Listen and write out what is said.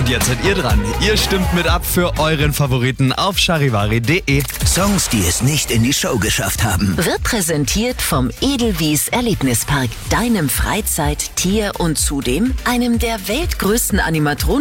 Und jetzt seid ihr dran. Ihr stimmt mit ab für euren Favoriten auf charivari.de. Songs, die es nicht in die Show geschafft haben. Wird präsentiert vom Edelwies Erlebnispark, deinem Freizeit-, Tier- und zudem einem der weltgrößten Animatronen